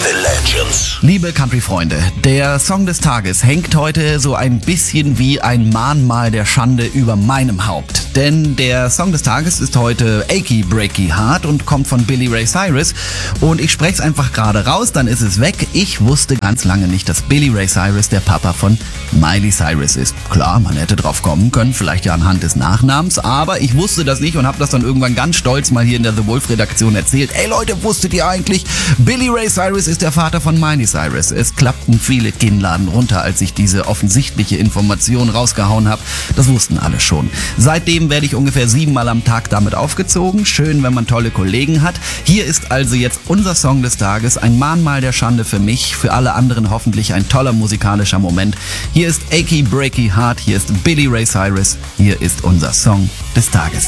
The Legends. Liebe Country-Freunde, der Song des Tages hängt heute so ein bisschen wie ein Mahnmal der Schande über meinem Haupt. Denn der Song des Tages ist heute Achy Breaky Heart und kommt von Billy Ray Cyrus. Und ich spreche es einfach gerade raus, dann ist es weg. Ich wusste ganz lange nicht, dass Billy Ray Cyrus der Papa von Miley Cyrus ist. Klar, man hätte drauf kommen können, vielleicht ja anhand des Nachnamens, aber ich wusste das nicht und habe das dann irgendwann ganz stolz mal hier in der The Wolf-Redaktion erzählt. Ey Leute, wusstet ihr eigentlich, Billy Ray Cyrus ist der Vater von Miley Cyrus? Es klappten viele Kinnladen runter, als ich diese offensichtliche Information rausgehauen habe. Das wussten alle schon. Seitdem werde ich ungefähr 7-mal am Tag damit aufgezogen. Schön, wenn man tolle Kollegen hat. Hier ist also jetzt unser Song des Tages. Ein Mahnmal der Schande für mich, für alle anderen hoffentlich ein toller musikalischer Moment. Hier ist Achy Breaky Heart, hier ist Billy Ray Cyrus, hier ist unser Song des Tages.